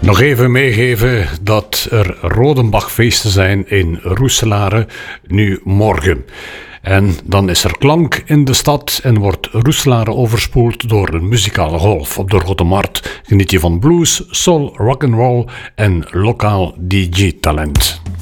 Nog even meegeven dat er Rodenbachfeesten zijn in Roeselare, nu morgen. En dan is er klank in de stad en wordt Roeselare overspoeld door een muzikale golf. Op de Grote Markt geniet je van blues, soul, rock'n'roll en lokaal DJ-talent.